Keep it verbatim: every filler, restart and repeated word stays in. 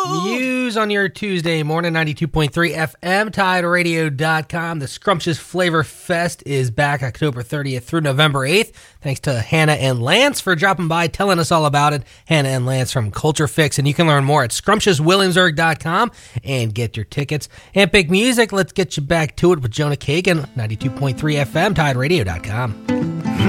Muse on your Tuesday morning, ninety-two point three F M, Tide Radio dot com. The Scrumptious Flavor Fest is back October thirtieth through November eighth. Thanks to Hannah and Lance for dropping by, telling us all about it. Hannah and Lance from Culture Fix, and you can learn more at scrumptious williamsburg dot com and get your tickets. And pick music, let's get you back to it with Jonah Kagan, ninety-two point three F M, Tide Radio dot com.